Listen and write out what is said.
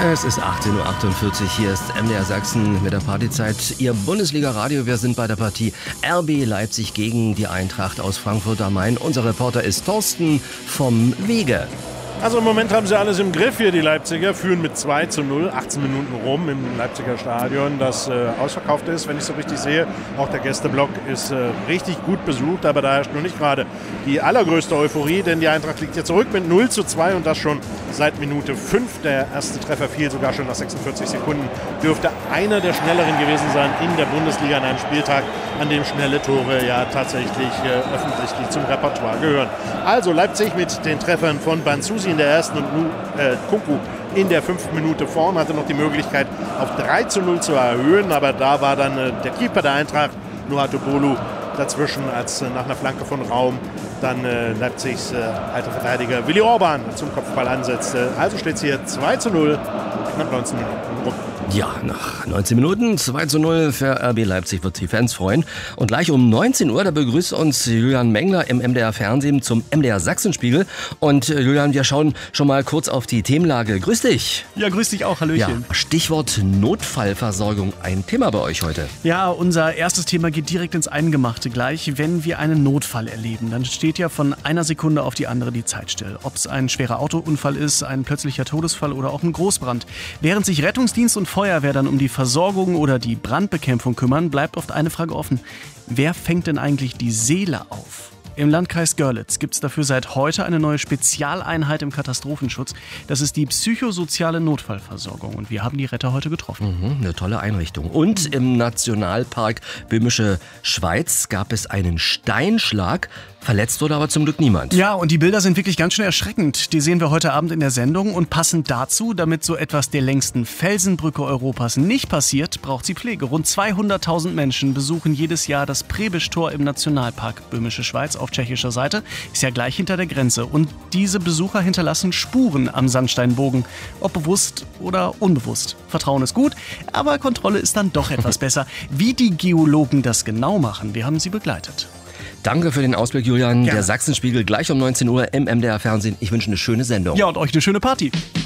Es ist 18:48 Uhr, hier ist MDR Sachsen mit der Partyzeit. Ihr Bundesliga-Radio, wir sind bei der Partie RB Leipzig gegen die Eintracht aus Frankfurt am Main. Unser Reporter ist Thorsten vom Wege. Also im Moment haben sie alles im Griff hier, die Leipziger, führen mit 2:0, 18 Minuten rum im Leipziger Stadion, das ausverkauft ist, wenn ich so richtig sehe. Auch der Gästeblock ist richtig gut besucht, aber da herrscht noch nicht gerade die allergrößte Euphorie, denn die Eintracht liegt jetzt zurück mit 0:2 und das schon seit Minute 5. Der erste Treffer fiel sogar schon nach 46 Sekunden. Dürfte einer der schnelleren gewesen sein in der Bundesliga an einem Spieltag, an dem schnelle Tore ja tatsächlich offensichtlich zum Repertoire gehören. Also Leipzig mit den Treffern von Banzusi in der ersten und Kunku in der 5. Minute vorn, hatte noch die Möglichkeit auf 3:0 zu erhöhen, aber da war dann der Keeper der Eintracht, Nuatobolu, dazwischen, als nach einer Flanke von Raum dann Leipzigs alter Verteidiger Willi Orban zum Kopfball ansetzte. Also steht es hier 2:0, knapp 19 Minuten rum. Ja, nach 19 Minuten 2:0 für RB Leipzig, wird die Fans freuen. Und gleich um 19 Uhr, da begrüßt uns Julian Mengler im MDR Fernsehen zum MDR Sachsenspiegel. Und Julian, wir schauen schon mal kurz auf die Themenlage. Grüß dich. Ja, grüß dich auch, hallöchen. Ja, Stichwort Notfallversorgung, ein Thema bei euch heute. Ja, unser erstes Thema geht direkt ins Eingemachte gleich. Wenn wir einen Notfall erleben, dann steht ja von einer Sekunde auf die andere die Zeit still. Ob es ein schwerer Autounfall ist, ein plötzlicher Todesfall oder auch ein Großbrand. Während sich Rettungsdienst und Feuerwehr dann um die Versorgung oder die Brandbekämpfung kümmern, bleibt oft eine Frage offen. Wer fängt denn eigentlich die Seele auf? Im Landkreis Görlitz gibt es dafür seit heute eine neue Spezialeinheit im Katastrophenschutz. Das ist die psychosoziale Notfallversorgung. Und wir haben die Retter heute getroffen. Eine tolle Einrichtung. Und im Nationalpark Böhmische Schweiz gab es einen Steinschlag. Verletzt wurde aber zum Glück niemand. Ja, und die Bilder sind wirklich ganz schön erschreckend. Die sehen wir heute Abend in der Sendung. Und passend dazu, damit so etwas der längsten Felsenbrücke Europas nicht passiert, braucht sie Pflege. Rund 200.000 Menschen besuchen jedes Jahr das Prebisch-Tor im Nationalpark Böhmische Schweiz auf tschechischer Seite. Ist ja gleich hinter der Grenze. Und diese Besucher hinterlassen Spuren am Sandsteinbogen. Ob bewusst oder unbewusst. Vertrauen ist gut, aber Kontrolle ist dann doch etwas besser. Wie die Geologen das genau machen, wir haben sie begleitet. Danke für den Ausblick, Julian. Gerne. Der Sachsenspiegel gleich um 19 Uhr im MDR Fernsehen. Ich wünsche eine schöne Sendung. Ja, und euch eine schöne Party.